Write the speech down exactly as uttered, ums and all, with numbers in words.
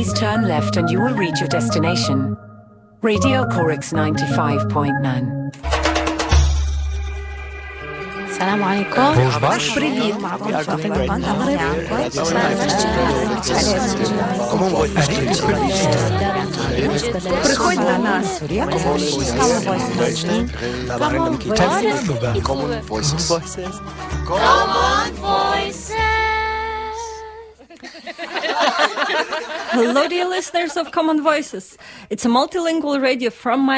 Please turn left and you will reach your destination. Radio Corix ninety-five point nine. السلام عليكم. Привіт. Приходь до нас. Common Voices. Common Voices. Hello, dear listeners of Common Voices. It's a multilingual radio from my